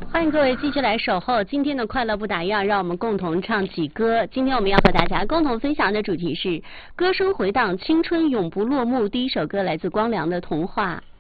欢迎各位继续来守候今天的快乐不打烊，让我们共同唱起歌。今天我们要和大家共同分享的主题是歌声回荡，青春永不落幕。第一首歌来自光良的《童话》。